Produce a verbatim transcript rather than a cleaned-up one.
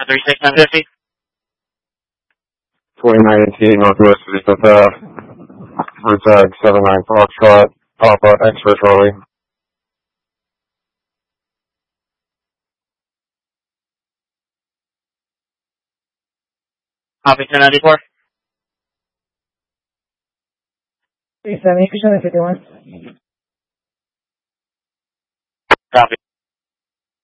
three six nine fifty. twenty-nine eighty-eight Northwest fifty-fifth Ave. Route tag seven nine Foxtrot. Papa X-ray Charlie. Copy two ninety-four. three seventy, fifty-one. Copy.